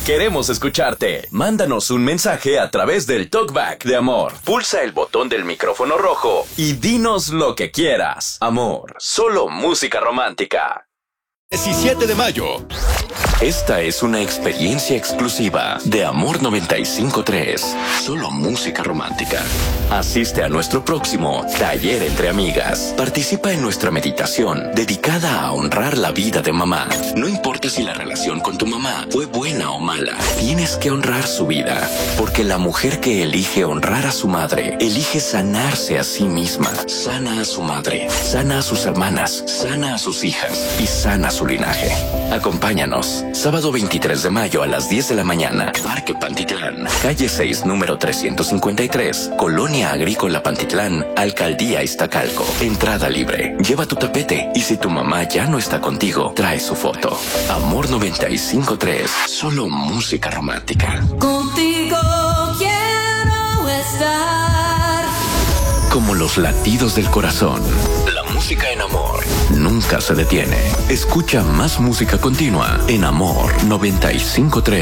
Queremos escucharte. Mándanos un mensaje a través del Talkback de Amor. Pulsa el botón del micrófono rojo y dinos lo que quieras. Amor, solo música romántica. 17 de mayo. Esta es una experiencia exclusiva de Amor 95.3. Solo música romántica. Asiste a nuestro próximo Taller entre Amigas. Participa en nuestra meditación dedicada a honrar la vida de mamá. No importa si la relación con tu mamá fue buena o mala, tienes que honrar su vida. Porque la mujer que elige honrar a su madre, elige sanarse a sí misma. Sana a su madre, sana a sus hermanas, sana a sus hijas y sana su linaje. Acompáñanos. Sábado 23 de mayo a las 10 de la mañana. Parque Pantitlán. Calle 6, número 353. Colonia Agrícola Pantitlán. Alcaldía Iztacalco. Entrada libre. Lleva tu tapete. Y si tu mamá ya no está contigo, trae su foto. Amor 95.3. Solo música romántica. Contigo quiero estar. Como los latidos del corazón. La música en Amor nunca se detiene. Escucha más música continua en Amor 95.3.